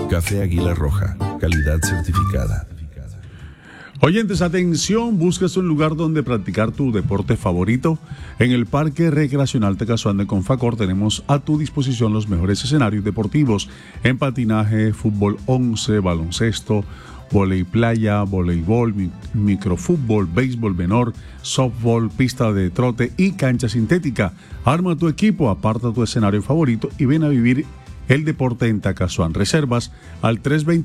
Café Águila Roja, calidad certificada. Oyentes, atención, ¿buscas un lugar donde practicar tu deporte favorito? En el Parque Recreacional Tecasuán de Confacor tenemos a tu disposición los mejores escenarios deportivos en patinaje, fútbol 11, baloncesto, vóley playa, voleibol, microfútbol, béisbol menor, softball, pista de trote y cancha sintética. Arma tu equipo, aparta tu escenario favorito y ven a vivir el deporte en Tacasuán. Reservas al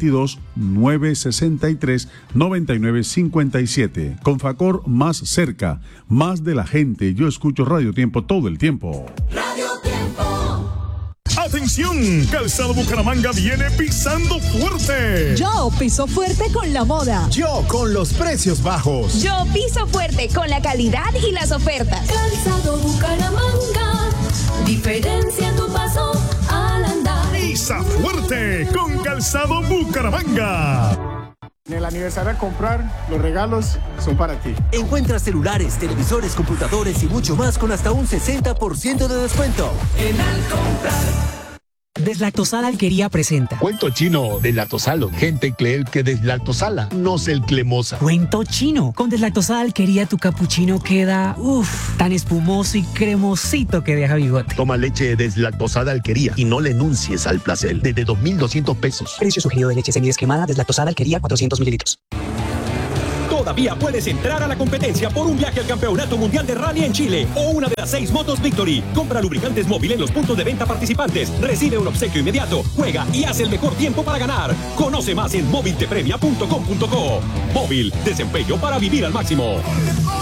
322-963-9957. Confacor, más cerca, más de la gente. Yo escucho Radio Tiempo todo el tiempo. Radio Tiempo. ¡Atención! Calzado Bucaramanga viene pisando fuerte. Yo piso fuerte con la moda. Yo con los precios bajos. Yo piso fuerte con la calidad y las ofertas. Calzado Bucaramanga. Diferencia tu paso al andar. Pisa fuerte con Calzado Bucaramanga. En el aniversario a comprar, los regalos son para ti. Encuentra celulares, televisores, computadores y mucho más con hasta un 60% de descuento. En Al Comprar. Deslactosada Alquería presenta Cuento chino, deslactosalo. Gente cree que deslactosala, no es el cremosa. Cuento chino. Con Deslactosada Alquería tu capuchino queda, tan espumoso y cremosito que deja bigote. Toma leche deslactosada Alquería y no le enuncies al placer. Desde 2.200 pesos. Precio sugerido de leche semidescremada Deslactosada Alquería 400 mililitros. Todavía puedes entrar a la competencia por un viaje al Campeonato Mundial de Rally en Chile o una de las 6 motos Victory. Compra lubricantes móvil en los puntos de venta participantes, recibe un obsequio inmediato, juega y haz el mejor tiempo para ganar. Conoce más en moviltepremia.com.co. Móvil, desempeño para vivir al máximo.